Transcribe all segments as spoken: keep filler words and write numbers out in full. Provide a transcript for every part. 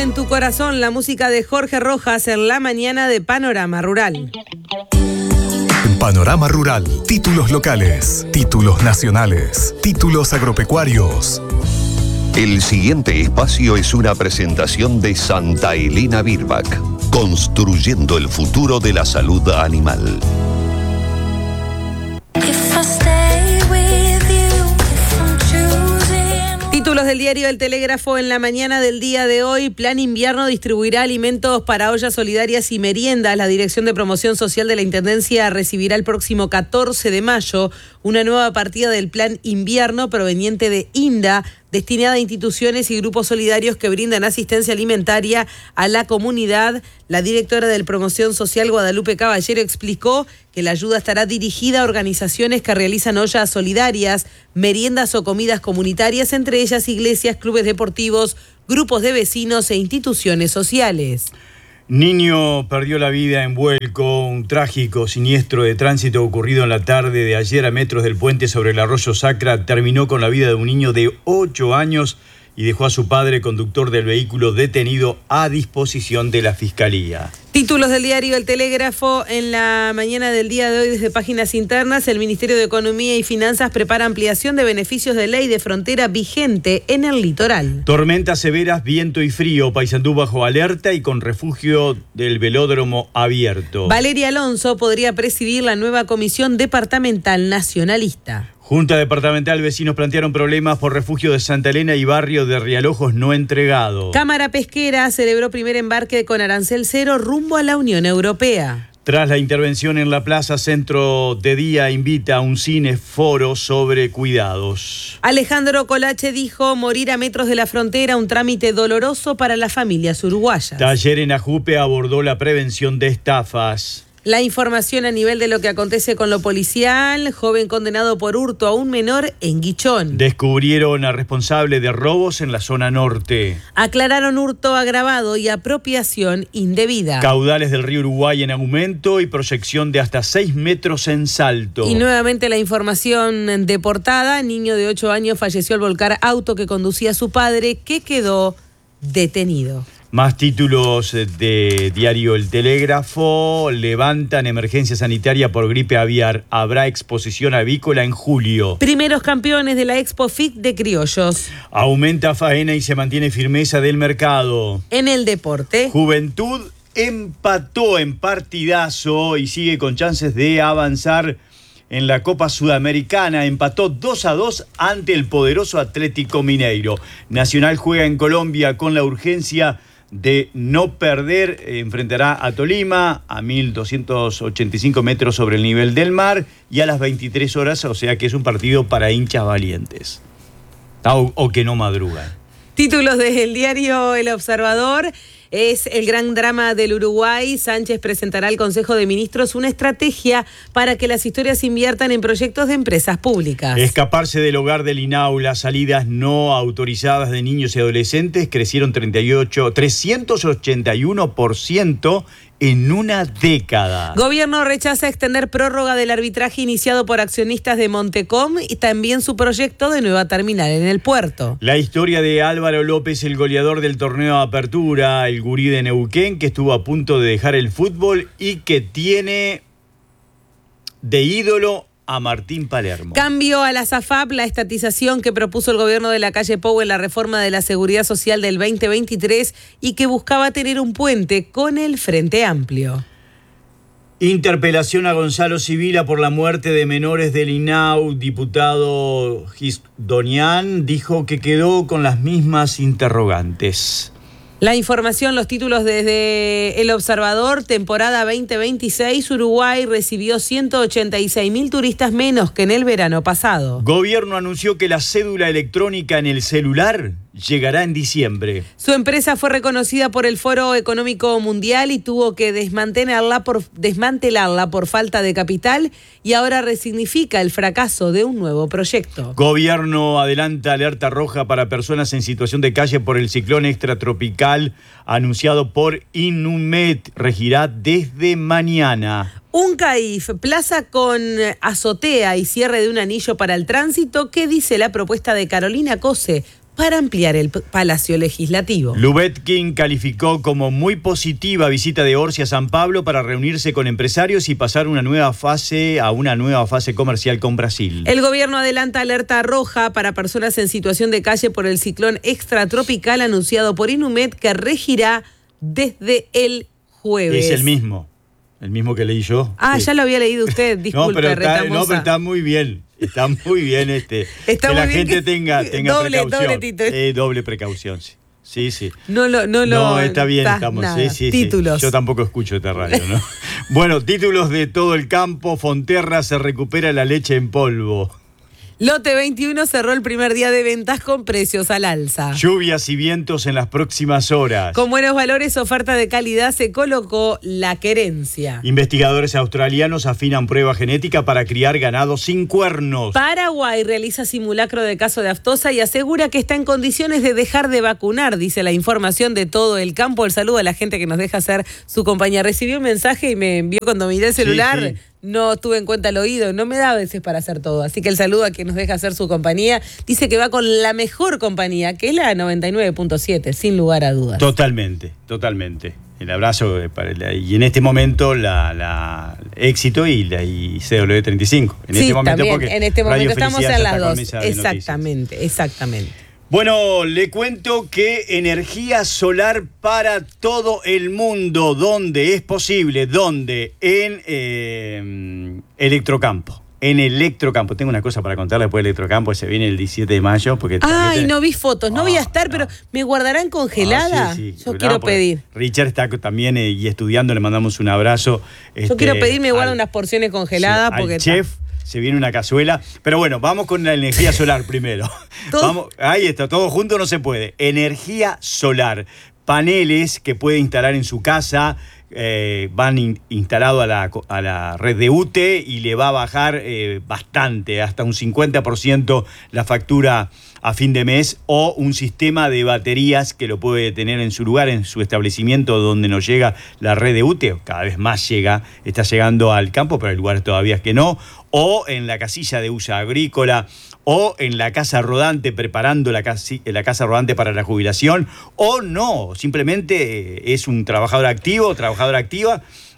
en tu corazón la música de Jorge Rojas en la mañana de Panorama Rural. Panorama Rural, títulos locales, títulos nacionales, títulos agropecuarios. El siguiente espacio es una presentación de Santa Elena Birback, construyendo el futuro de la salud animal. Títulos del diario El Telégrafo en la mañana del día de hoy. Plan Invierno distribuirá alimentos para ollas solidarias y meriendas. La Dirección de Promoción Social de la Intendencia recibirá el próximo catorce de mayo una nueva partida del Plan Invierno proveniente de INDA, destinada a instituciones y grupos solidarios que brindan asistencia alimentaria a la comunidad. La directora de Promoción Social, Guadalupe Caballero, explicó que la ayuda estará dirigida a organizaciones que realizan ollas solidarias, meriendas o comidas comunitarias, entre ellas iglesias, clubes deportivos, grupos de vecinos e instituciones sociales. Niño perdió la vida en vuelco, un trágico siniestro de tránsito ocurrido en la tarde de ayer a metros del puente sobre el arroyo Sacra terminó con la vida de un niño de ocho años y dejó a su padre, conductor del vehículo, detenido a disposición de la Fiscalía. Títulos del diario El Telégrafo en la mañana del día de hoy desde páginas internas. El Ministerio de Economía y Finanzas prepara ampliación de beneficios de ley de frontera vigente en el litoral. Tormentas severas, viento y frío, Paysandú bajo alerta y con refugio del velódromo abierto. Valeria Alonso podría presidir la nueva comisión departamental nacionalista. Junta Departamental, vecinos plantearon problemas por refugio de Santa Elena y barrio de Rialojos no entregado. Cámara Pesquera celebró primer embarque con arancel cero rumbo a la Unión Europea. Tras la intervención en la Plaza Centro de Día, invita a un cine foro sobre cuidados. Alejandro Colache dijo: morir a metros de la frontera, un trámite doloroso para las familias uruguayas. Taller en Ajupe abordó la prevención de estafas. La información a nivel de lo que acontece con lo policial. Joven condenado por hurto a un menor en Guichón. Descubrieron al responsable de robos en la zona norte. Aclararon hurto agravado y apropiación indebida. Caudales del río Uruguay en aumento y proyección de hasta seis metros en Salto. Y nuevamente la información de portada. Niño de ocho años falleció al volcar auto que conducía a su padre, que quedó detenido. Más títulos de diario El Telégrafo. Levantan emergencia sanitaria por gripe aviar. Habrá exposición avícola en julio. Primeros campeones de la Expo F I C de criollos. Aumenta faena y se mantiene firmeza del mercado. En el deporte. Juventud empató en partidazo y sigue con chances de avanzar en la Copa Sudamericana. Empató dos a dos ante el poderoso Atlético Mineiro. Nacional juega en Colombia con la urgencia de no perder. Enfrentará a Tolima a mil doscientos ochenta y cinco metros sobre el nivel del mar y a las veintitrés horas, o sea que es un partido para hinchas valientes o, o que no madrugan. Títulos del diario El Observador. Es el gran drama del Uruguay. Sánchez presentará al Consejo de Ministros una estrategia para que las historias inviertan en proyectos de empresas públicas. Escaparse del hogar del INAU. Las salidas no autorizadas de niños y adolescentes crecieron treinta y ocho, trescientos ochenta y uno por ciento en una década. Gobierno rechaza extender prórroga del arbitraje iniciado por accionistas de Montecom y también su proyecto de nueva terminal en el puerto. La historia de Álvaro López, el goleador del torneo de Apertura, el gurí de Neuquén, que estuvo a punto de dejar el fútbol y que tiene de ídolo a Martín Palermo. Cambio a la S A F A P, la estatización que propuso el gobierno de la calle Pou en la reforma de la Seguridad Social del veinte veintitrés y que buscaba tener un puente con el Frente Amplio. Interpelación a Gonzalo Sibila por la muerte de menores del INAU. Diputado Gisdonian dijo que quedó con las mismas interrogantes. La información, los títulos desde El Observador. Temporada veinte veintiséis, Uruguay recibió ciento ochenta y seis mil turistas menos que en el verano pasado. Gobierno anunció que la cédula electrónica en el celular llegará en diciembre. Su empresa fue reconocida por el Foro Económico Mundial y tuvo que desmantelarla por, desmantelarla por falta de capital y ahora resignifica el fracaso de un nuevo proyecto. Gobierno adelanta alerta roja para personas en situación de calle por el ciclón extratropical anunciado por Inumet. Regirá desde mañana. Un CAIF, plaza con azotea y cierre de un anillo para el tránsito. ¿Qué dice la propuesta de Carolina Cose para ampliar el Palacio Legislativo. Lubetkin calificó como muy positiva visita de Orsi a San Pablo para reunirse con empresarios y pasar una nueva fase a una nueva fase comercial con Brasil. El gobierno adelanta alerta roja para personas en situación de calle por el ciclón extratropical anunciado por Inumet, que regirá desde el jueves. Es el mismo, el mismo que leí yo. Ah, sí. Ya lo había leído usted, disculpe, no, pero está, Retamosa. no, pero está muy bien. Está muy bien este Está que muy la bien gente que- tenga, tenga doble, precaución. doble título. Eh, doble precaución, sí. Sí, sí. No, lo, no, lo, No, está bien, está estamos. nada. Sí, sí, Títulos. sí. Yo tampoco escucho esta radio, ¿no? Bueno, títulos de todo el campo. Fonterra se recupera la leche en polvo. Lote veintiuno cerró el primer día de ventas con precios al alza. Lluvias y vientos en las próximas horas. Con buenos valores, oferta de calidad, se colocó la querencia. Investigadores australianos afinan prueba genética para criar ganado sin cuernos. Paraguay realiza simulacro de caso de aftosa y asegura que está en condiciones de dejar de vacunar, dice la información de todo el campo. El saludo a la gente que nos deja ser su compañía. Recibí un mensaje y me envió cuando miré el celular. Sí, sí. No tuve en cuenta el oído, no me da a veces para hacer todo. Así que el saludo a quien nos deja ser su compañía. Dice que va con la mejor compañía, que es la noventa y nueve punto siete, sin lugar a dudas. Totalmente, totalmente. El abrazo eh, para la- y en este momento la, la éxito y la y C W treinta y cinco. En sí, este momento también, porque en este Radio momento estamos Felicidad en ya las está con dos. mesa de noticias. Exactamente, exactamente. Bueno, le cuento que energía solar para todo el mundo, donde es posible, donde en eh, Electrocampo. En Electrocampo. Tengo una cosa para contarle después de Electrocampo, se viene el diecisiete de mayo. Porque Ay, también- no vi fotos, no voy a Ah, estar, no. pero ¿me guardarán congelada? Ah, sí, sí. Yo No, quiero porque pedir. Richard está también eh, y estudiando, le mandamos un abrazo. Yo este, quiero pedir, me guardan al- unas porciones congeladas sí, porque al chef se viene una cazuela. Pero bueno, vamos con la energía solar primero. Todo- Vamos, ahí está, todo junto no se puede. Energía solar. Paneles que puede instalar en su casa. Eh, van in, instalado a la, a la red de U T E y le va a bajar eh, bastante, hasta un cincuenta por ciento la factura a fin de mes, o un sistema de baterías que lo puede tener en su lugar, en su establecimiento donde no llega la red de U T E, cada vez más llega, está llegando al campo, pero hay lugares todavía que no, o en la casilla de uso agrícola, o en la casa rodante, preparando la, casi, la casa rodante para la jubilación, o no, simplemente es un trabajador activo, trabajadora activa,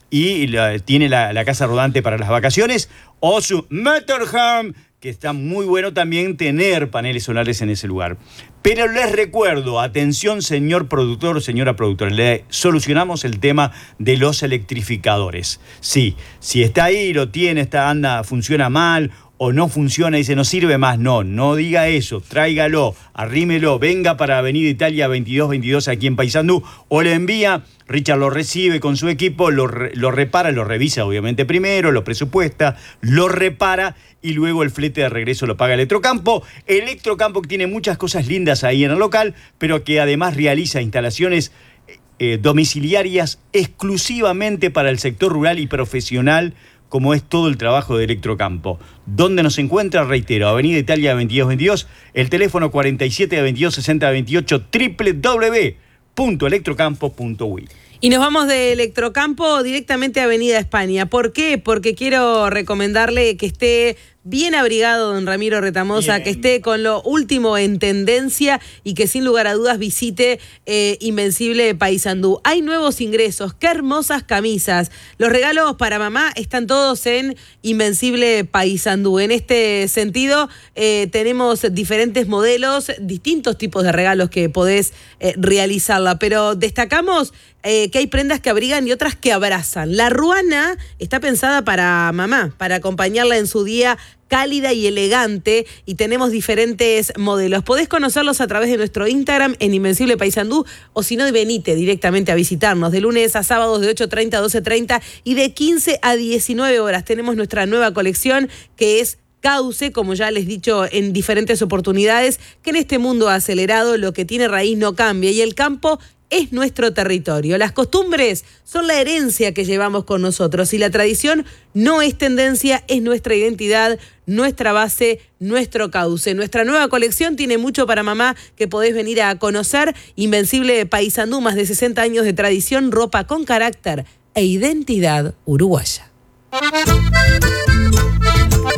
y la, tiene la, la casa rodante para las vacaciones, o su motorhome, que está muy bueno también tener paneles solares en ese lugar. Pero les recuerdo, atención señor productor, señora productora, le solucionamos el tema de los electrificadores. Sí, si está ahí, lo tiene, está, anda, funciona mal, o no funciona y dice no sirve más, no, no diga eso, tráigalo, arrímelo, venga para Avenida Italia veintidós veintidós aquí en Paysandú, o le envía, Richard lo recibe con su equipo, lo, re, lo repara, lo revisa obviamente primero, lo presupuesta, lo repara y luego el flete de regreso lo paga Electrocampo. Electrocampo que tiene muchas cosas lindas ahí en el local, pero que además realiza instalaciones eh, domiciliarias exclusivamente para el sector rural y profesional, como es todo el trabajo de Electrocampo. ¿Dónde nos encuentra? Reitero, Avenida Italia veintidós veintidós, el teléfono cuarenta y siete veintidós sesenta veintiocho, doble u doble u doble u punto electrocampo punto u i. Y nos vamos de Electrocampo directamente a Avenida España. ¿Por qué? Porque quiero recomendarle que esté bien abrigado don Ramiro Retamosa, Bien. que esté con lo último en tendencia y que sin lugar a dudas visite eh, Invencible Paysandú. Hay nuevos ingresos, qué hermosas camisas. Los regalos para mamá están todos en Invencible Paysandú. En este sentido, eh, tenemos diferentes modelos, distintos tipos de regalos que podés eh, realizarla, pero destacamos eh, que hay prendas que abrigan y otras que abrazan. La ruana está pensada para mamá, para acompañarla en su día cálida y elegante, y tenemos diferentes modelos. Podés conocerlos a través de nuestro Instagram en Invencible Paysandú, o si no, venite directamente a visitarnos de lunes a sábados de ocho treinta a doce treinta y de quince a diecinueve horas. Tenemos nuestra nueva colección que es Cauce, como ya les he dicho en diferentes oportunidades, que en este mundo acelerado lo que tiene raíz no cambia y el campo es nuestro territorio. Las costumbres son la herencia que llevamos con nosotros y la tradición no es tendencia, es nuestra identidad, nuestra base, nuestro cauce. Nuestra nueva colección tiene mucho para mamá que podés venir a conocer. Invencible Paysandú, más de sesenta años de tradición, ropa con carácter e identidad uruguaya.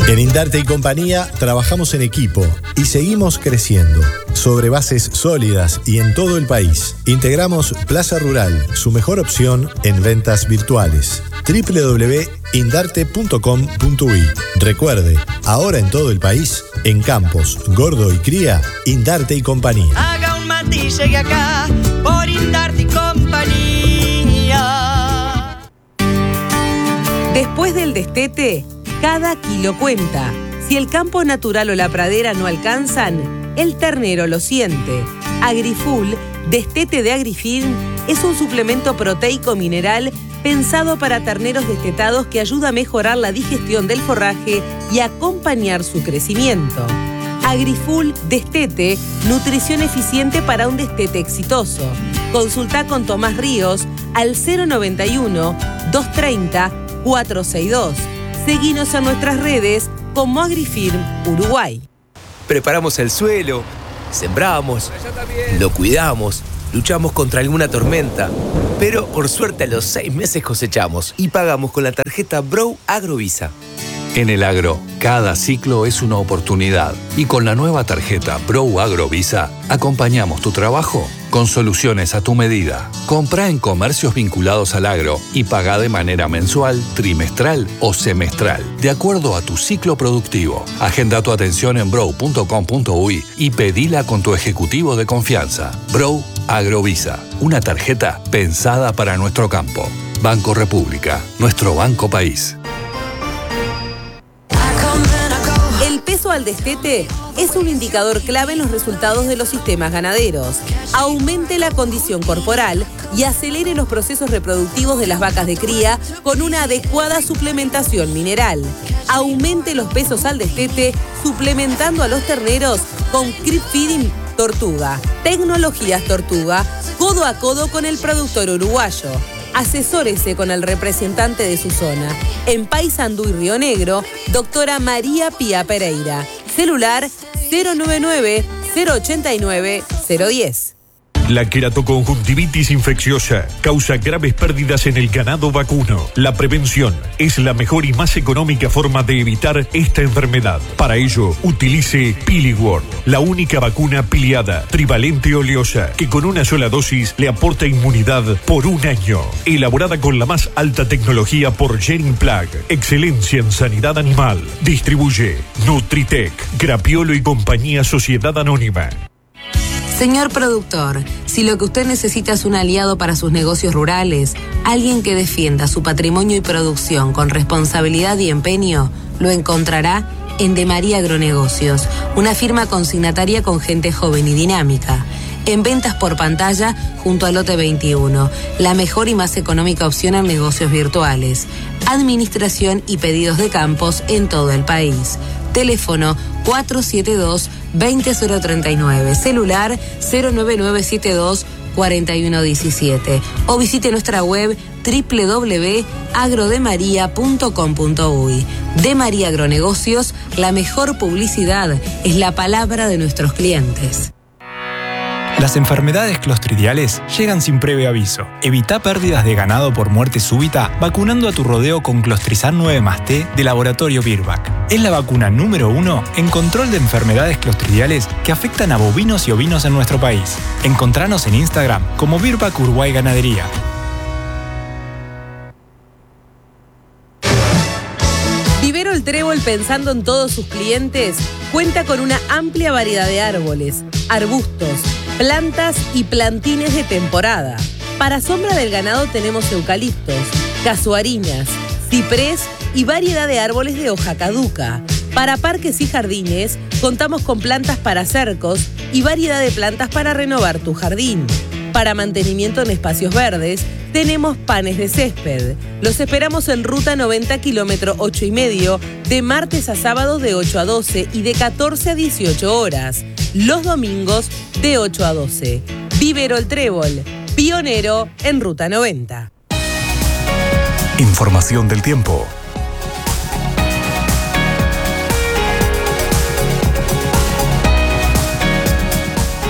En Indarte y Compañía trabajamos en equipo y seguimos creciendo, sobre bases sólidas y en todo el país. Integramos Plaza Rural, su mejor opción en ventas virtuales. doble u doble u doble u punto indarte punto com punto uy. Recuerde, ahora en todo el país, en Campos, Gordo y Cría, Indarte y Compañía. Haga un matiz, llegue acá por Indarte y Compañía. Después del destete, cada kilo cuenta. Si el campo natural o la pradera no alcanzan, el ternero lo siente. Agrifull, destete de Agrifirm, es un suplemento proteico mineral pensado para terneros destetados que ayuda a mejorar la digestión del forraje y acompañar su crecimiento. Agrifull Destete, nutrición eficiente para un destete exitoso. Consulta con Tomás Ríos al cero noventa y uno, doscientos treinta, cuatrocientos sesenta y dos. Seguinos en nuestras redes como Agrifirm Uruguay. Preparamos el suelo, sembramos, lo cuidamos, luchamos contra alguna tormenta, pero por suerte a los seis meses cosechamos y pagamos con la tarjeta Brow Agrovisa. En el agro, cada ciclo es una oportunidad y con la nueva tarjeta Brow Agrovisa acompañamos tu trabajo con soluciones a tu medida. Comprá en comercios vinculados al agro y pagá de manera mensual, trimestral o semestral, de acuerdo a tu ciclo productivo. Agenda tu atención en brow punto com punto uy y pedila con tu ejecutivo de confianza. Brow Agrovisa, una tarjeta pensada para nuestro campo. Banco República, nuestro banco país. El peso al destete es un indicador clave en los resultados de los sistemas ganaderos. Aumente la condición corporal y acelere los procesos reproductivos de las vacas de cría con una adecuada suplementación mineral. Aumente los pesos al destete suplementando a los terneros con Crib Feeding Tortuga. Tecnologías Tortuga, codo a codo con el productor uruguayo. Asesórese con el representante de su zona. En Paysandú y Río Negro, doctora María Pía Pereira. Celular cero noventa y nueve, cero ochenta y nueve, cero diez. La queratoconjuntivitis infecciosa causa graves pérdidas en el ganado vacuno. La prevención es la mejor y más económica forma de evitar esta enfermedad. Para ello, utilice Piligor, la única vacuna piliada, trivalente oleosa, que con una sola dosis le aporta inmunidad por un año. Elaborada con la más alta tecnología por Geniplag. Excelencia en sanidad animal. Distribuye Nutritec, Grapiolo y Compañía Sociedad Anónima. Señor productor, si lo que usted necesita es un aliado para sus negocios rurales, alguien que defienda su patrimonio y producción con responsabilidad y empeño, lo encontrará en De María Agronegocios, una firma consignataria con gente joven y dinámica. En ventas por pantalla junto a Lote veintiuno, la mejor y más económica opción en negocios virtuales. Administración y pedidos de campos en todo el país. Teléfono cuatro siete dos, dos cero tres nueve, celular cero nueve nueve siete dos, cuatro uno uno siete o visite nuestra web doble u doble u doble u punto agrodemaria punto com punto uy. De María Agronegocios, la mejor publicidad es la palabra de nuestros clientes. Las enfermedades clostridiales llegan sin previo aviso. Evita pérdidas de ganado por muerte súbita vacunando a tu rodeo con Clostrizan nueve más T de Laboratorio Virbac. Es la vacuna número uno en control de enfermedades clostridiales que afectan a bovinos y ovinos en nuestro país. Encontranos en Instagram como Virbac Uruguay Ganadería. Vivero El Trébol, pensando en todos sus clientes, cuenta con una amplia variedad de árboles, arbustos, plantas y plantines de temporada. Para sombra del ganado tenemos eucaliptos, casuarinas, ciprés y variedad de árboles de hoja caduca. Para parques y jardines contamos con plantas para cercos y variedad de plantas para renovar tu jardín. Para mantenimiento en espacios verdes tenemos panes de césped. Los esperamos en Ruta noventa, kilómetro ocho y medio, de martes a sábado de ocho a doce y de catorce a dieciocho horas. Los domingos de ocho a doce. Vivero El Trébol, pionero en Ruta noventa. Información del tiempo.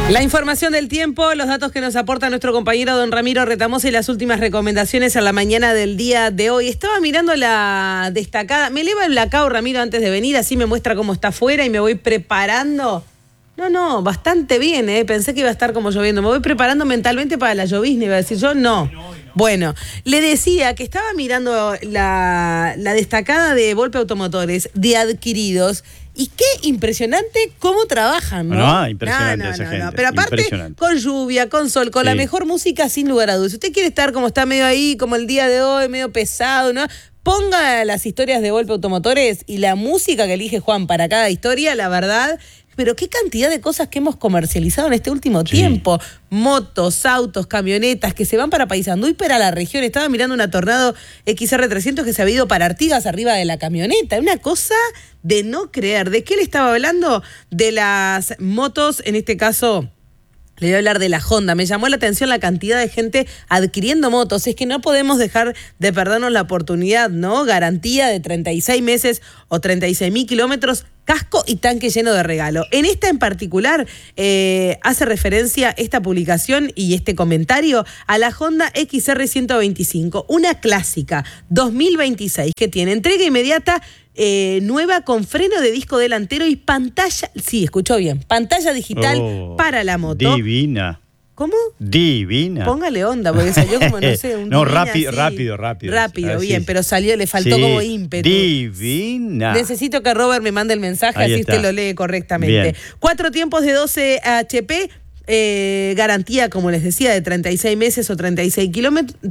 La información del tiempo, los datos que nos aporta nuestro compañero don Ramiro Retamosa y las últimas recomendaciones a la mañana del día de hoy. Estaba mirando la destacada, me eleva el blackout, Ramiro, antes de venir, así me muestra cómo está afuera y me voy preparando. No, no, bastante bien, ¿eh? Pensé que iba a estar como lloviendo. Me voy preparando mentalmente para la llovizna, iba a decir yo, no. Bueno, le decía que estaba mirando la, la destacada de Volpe Automotores de adquiridos. Y qué impresionante cómo trabajan, ¿no? No, impresionante no, no, esa no, gente. No. Pero aparte, con lluvia, con sol, con sí. la mejor música, sin lugar a dudas. Si usted quiere estar como está medio ahí, como el día de hoy, medio pesado, ¿no? Ponga las historias de Volpe Automotores y la música que elige Juan para cada historia, la verdad. Pero qué cantidad de cosas que hemos comercializado en este último sí. tiempo. Motos, autos, camionetas que se van para Paysandú y para la región. Estaba mirando una Tornado X R trescientos que se había ido para Artigas arriba de la camioneta. Una cosa de no creer. ¿De qué le estaba hablando? De las motos, en este caso... Le voy a hablar de la Honda. Me llamó la atención la cantidad de gente adquiriendo motos. Es que no podemos dejar de perdernos la oportunidad, ¿no? Garantía de treinta y seis meses o treinta y seis mil kilómetros, casco y tanque lleno de regalo. En esta en particular eh, hace referencia esta publicación y este comentario a la Honda X R ciento veinticinco, una clásica dos mil veintiséis que tiene entrega inmediata, Eh, nueva con freno de disco delantero y pantalla, sí, escuchó bien, pantalla digital oh, para la moto. Divina. ¿Cómo? Divina. Póngale onda, porque salió como, no sé, un No, divina, rápido, así. rápido, rápido. Rápido, así bien, es. pero salió, le faltó sí, como ímpetu. Divina. Necesito que Robert me mande el mensaje, Ahí así está. usted lo lee correctamente. Bien. Cuatro tiempos de doce H P. Eh, garantía, como les decía, de treinta y seis meses o treinta y seis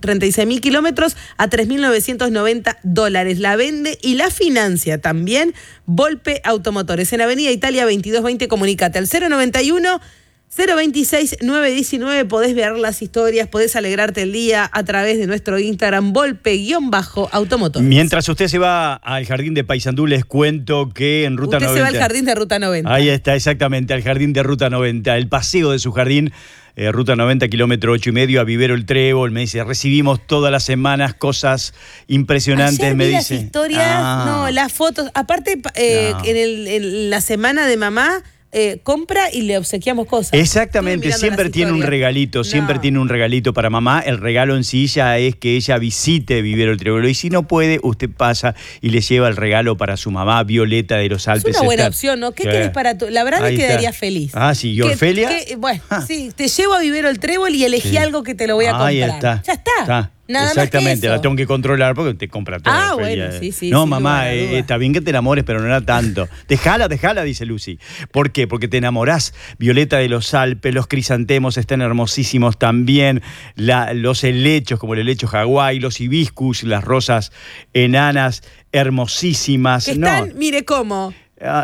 mil kilómetros a tres mil novecientos noventa dólares. La vende y la financia también Volpe Automotores. En Avenida Italia veintidós veinte, comunicate al cero noventa y uno, cero veintiséis, novecientos diecinueve. Podés ver las historias, podés alegrarte el día a través de nuestro Instagram, Volpe-Automotores. Mientras usted se va al jardín de Paysandú, les cuento que en Ruta usted noventa... Usted se va al jardín de Ruta noventa. Ahí está, exactamente, al jardín de Ruta noventa. El paseo de su jardín, eh, Ruta noventa, kilómetro ocho y medio, a Vivero el Trébol. Me dice, recibimos todas las semanas cosas impresionantes. Ayer vi me las dice. historias, ah. no, las fotos. Aparte, eh, no. en, el, en la semana de mamá... Eh, compra y le obsequiamos cosas. Exactamente, siempre tiene un regalito, no. siempre tiene un regalito para mamá. El regalo en sí ya es que ella visite Vivero el Trébol. Y si no puede, usted pasa y le lleva el regalo para su mamá, Violeta de los Alpes. Es una buena está. opción, ¿no? ¿Qué sí. querés para tu? La verdad me quedaría feliz. Ah, sí, ¿y Orfelia? ¿Qué, qué, bueno, ah. sí, te llevo a Vivero el Trébol y elegí sí. algo que te lo voy a comprar. Ahí está. Ya está. está. Nada Exactamente, más que eso. La tengo que controlar porque te compra todo. Ah, bueno, sí, sí. No, mamá, eh, está bien que te enamores, pero no era tanto. Dejala, dejala, dice Lucy. ¿Por qué? Porque te enamorás. Violeta de los Alpes, los crisantemos están hermosísimos también. La, los helechos, como el helecho Hawái, los hibiscus, las rosas enanas, hermosísimas. Que están, no. mire cómo. Uh,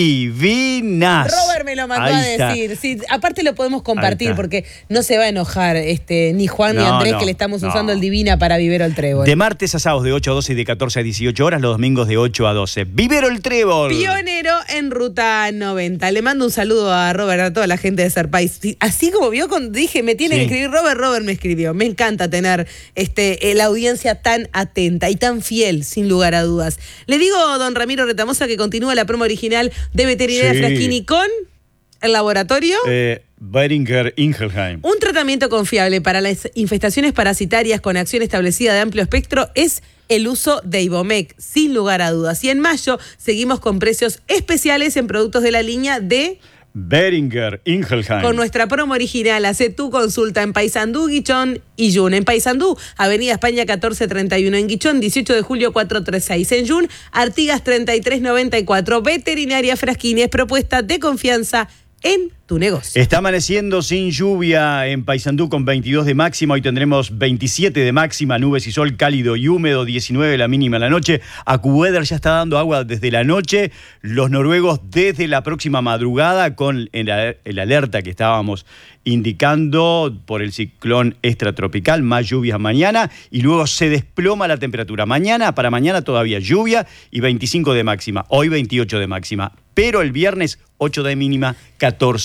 divinas. Robert me lo mandó Ahí a decir. Sí, aparte lo podemos compartir está. porque no se va a enojar este, ni Juan no, ni Andrés no, que le estamos no. usando el Divina para Vivero el Trébol. De martes a sábados de ocho a doce y de catorce a dieciocho horas, los domingos de ocho a doce. Vivero el Trébol. Pionero en Ruta noventa. Le mando un saludo a Robert, a toda la gente de Serpais. Así como vio, cuando dije, me tiene sí. que escribir Robert, Robert me escribió. Me encanta tener este, la audiencia tan atenta y tan fiel, sin lugar a dudas. Le digo, don Ramiro Retamosa, que continúa la promo original de Veterinaria sí. Fraschini con el laboratorio eh, Boehringer Ingelheim. Un tratamiento confiable para las infestaciones parasitarias con acción establecida de amplio espectro es el uso de Ivomec, sin lugar a dudas. Y en mayo seguimos con precios especiales en productos de la línea de Boehringer Ingelheim. Con nuestra promo original, hace tu consulta en Paysandú, Guichón y Yun. En Paysandú, Avenida España catorce treinta y uno. En Guichón, dieciocho de julio cuatrocientos treinta y seis. En Yun, Artigas treinta y tres noventa y cuatro. Veterinaria Fraschini es propuesta de confianza en tu negocio. Está amaneciendo sin lluvia en Paysandú con veintidós de máxima. Hoy tendremos veintisiete de máxima, nubes y sol cálido y húmedo, diecinueve la mínima en la noche. AccuWeather ya está dando agua desde la noche. Los noruegos desde la próxima madrugada con el, el alerta que estábamos indicando por el ciclón extratropical, más lluvias mañana y luego se desploma la temperatura. Mañana, para mañana todavía lluvia y veinticinco de máxima. Hoy veintiocho de máxima. Pero el viernes ocho de mínima, catorce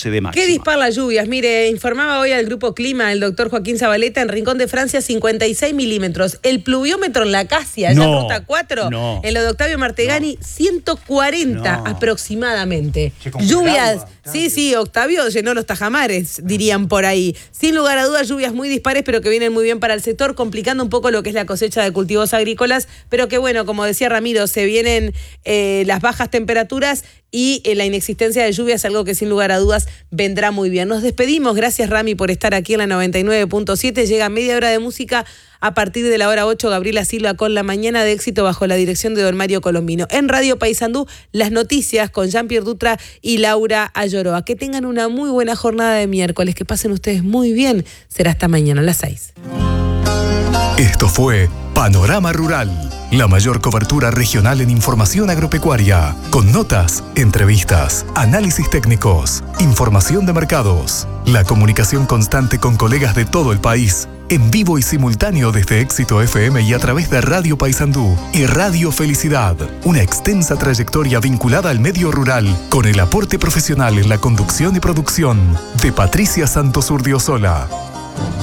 catorce de máxima. Qué dispar las lluvias. Mire, informaba hoy al Grupo Clima el doctor Joaquín Zabaleta, en Rincón de Francia, cincuenta y seis milímetros. El pluviómetro en La Casia, allá No, en Ruta cuatro, no. en lo de Octavio Martegani, ciento cuarenta No. aproximadamente. Se compró el Lluvias, agua, sí, sí, Octavio llenó los tajamares, dirían por ahí. Sin lugar a dudas, lluvias muy dispares, pero que vienen muy bien para el sector, complicando un poco lo que es la cosecha de cultivos agrícolas, pero que bueno, como decía Ramiro, se vienen eh, las bajas temperaturas y eh, la inexistencia de lluvias, algo que sin lugar a dudas vendrá muy bien. Nos despedimos, gracias Rami por estar aquí en la noventa y nueve punto siete, llega media hora de música a partir de la hora ocho, Gabriela Silva con La Mañana de Éxito bajo la dirección de don Mario Colombino. En Radio Paysandú, las noticias con Jean-Pierre Dutra y Laura Ayoroa. Que tengan una muy buena jornada de miércoles, que pasen ustedes muy bien. Será hasta mañana a las seis. Esto fue Panorama Rural, la mayor cobertura regional en información agropecuaria, con notas, entrevistas, análisis técnicos, información de mercados, la comunicación constante con colegas de todo el país, en vivo y simultáneo desde Éxito F M y a través de Radio Paysandú y Radio Felicidad, una extensa trayectoria vinculada al medio rural, con el aporte profesional en la conducción y producción de Patricia Santos Urdiosola.